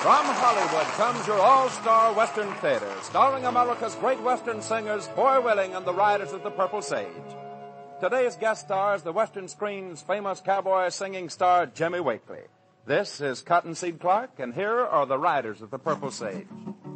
From Hollywood comes your all-star Western theater, starring America's great Western singers, Foy Willing and the Riders of the Purple Sage. Today's guest star is the Western screen's famous cowboy singing star, Jimmy Wakely. This is Cottonseed Clark, and here are the Riders of the Purple Sage.